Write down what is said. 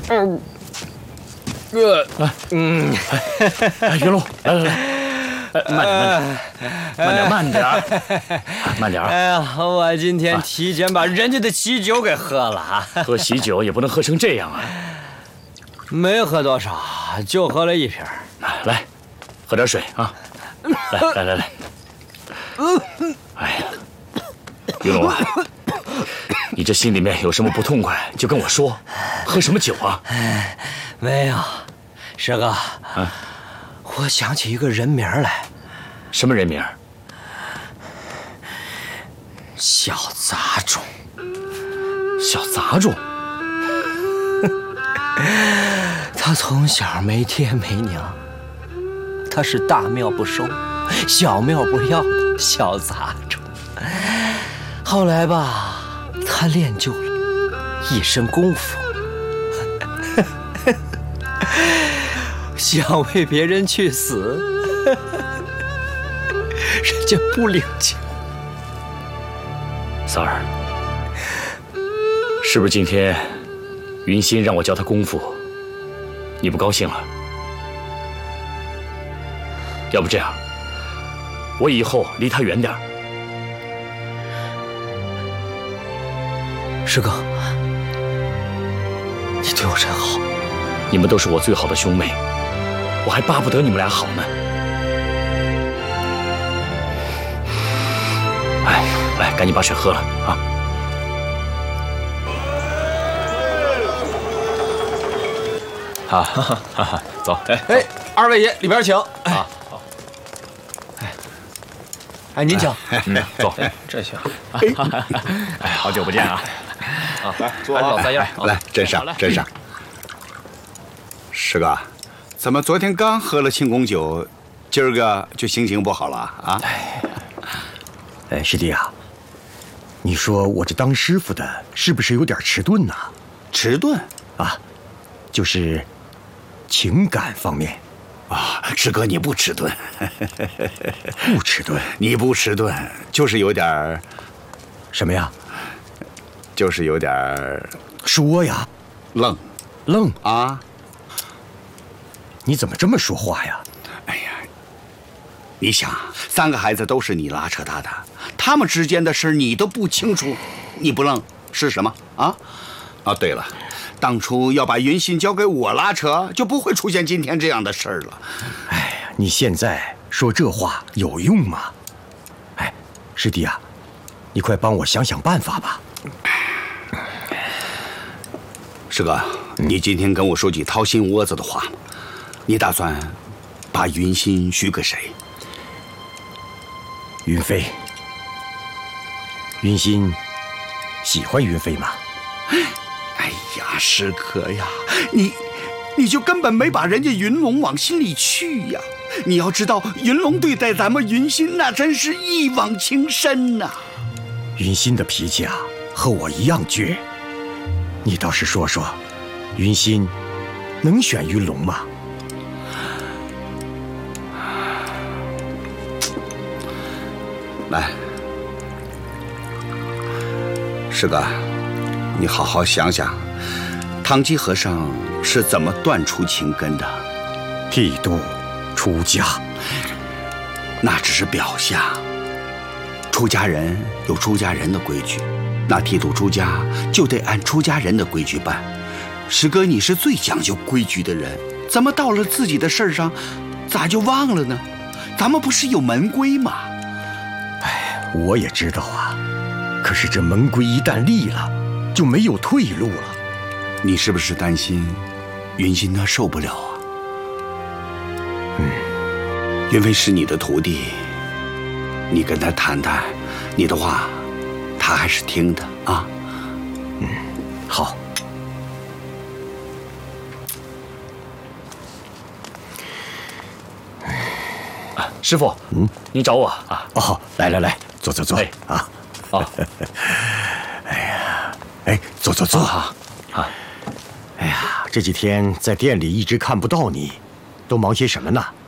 云龙，来，慢点。 哎呀，我今天提前把人家的喜酒给喝了啊！ 喝喜酒也不能喝成这样啊！ 没喝多少，就喝了1瓶。 来，喝点水啊！来。哎呀，云龙啊，你这心里面有什么不痛快就跟我说。喝什么酒啊？ 没有，师哥。我想起一个人名来。 什么人名？ 小杂种。 小杂种？ 他从小没爹没娘，他是大庙不收，小庙不要的小杂种。后来吧，他练就了一身功夫，想为别人去死，人家不领情。 三儿，是不是今天云心让我教他功夫，你不高兴了？要不这样，我以后离他远点。 师哥，你对我真好。 你们都是我最好的兄妹，我还巴不得你们俩好呢。哎，来，赶紧把水喝了啊！ 好，走。 哎，二位爷里边请。好。哎，您请。 走。 这行。 哎，好久不见啊！ 来，坐啊，老三样。 来，真上。师哥，怎么昨天刚喝了庆功酒，今儿个就心情不好了啊？ 哎，师弟啊，你说我这当师傅的是不是有点迟钝呐？ 迟钝啊，就是情感方面。 啊，师哥你不迟钝， 不迟钝， 你不迟钝，就是有点什么呀？ 就是有点说呀，愣啊！ 你怎么这么说话呀？ 哎呀，你想，3个孩子都是你拉扯大的，他们之间的事你都不清楚，你不愣是什么啊？啊，对了，当初要把云心交给我拉扯，就不会出现今天这样的事儿了。 哎呀，你现在说这话有用吗？哎，师弟啊，你快帮我想想办法吧。 师哥，你今天跟我说句掏心窝子的话，你打算把云心许给谁？ 云飞。云心喜欢云飞吗？ 哎呀，师哥呀，你就根本没把人家云龙往心里去呀！你要知道，云龙对待咱们云心那真是一往情深呐。 云心的脾气啊，和我一样倔。你倒是说说，云心能选云龙吗？ 来，师哥，你好好想想，唐吉和尚是怎么断除情根的？ 剃度出家， 那只是表象。出家人有出家人的规矩，那剃度出家就得按出家人的规矩办。师哥，你是最讲究规矩的人，怎么到了自己的事儿上，咋就忘了呢？咱们不是有门规吗？ 哎，我也知道啊，可是这门规一旦立了，就没有退路了。 你是不是担心云心她受不了啊？云飞是你的徒弟，你跟他谈谈，你的话他还是听的啊。 好。 师傅，您找我啊？ 哦，来，坐。 哎， 啊， 哦， 哎呀，哎，坐。 啊， 哎呀，这几天在店里一直看不到你，都忙些什么呢？